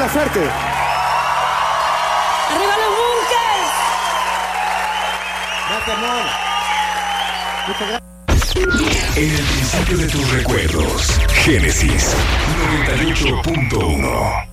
la fuerte. ¡Arriba los Bunkers! Gracias, amor. En el principio de tus recuerdos, Génesis 98.1.